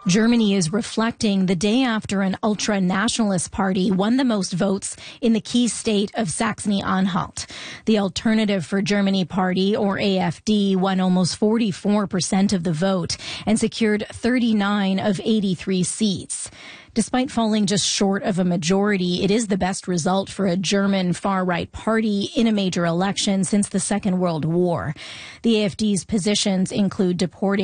Germany is reflecting the day after an ultra-nationalist party won the most votes in the key state of Saxony-Anhalt. The Alternative for Germany Party, or AfD, won almost 44% of the vote and secured 39 of 83 seats. Despite falling just short of a majority, it is the best result for a German far-right party in a major election since the Second World War. The AfD's positions include deporting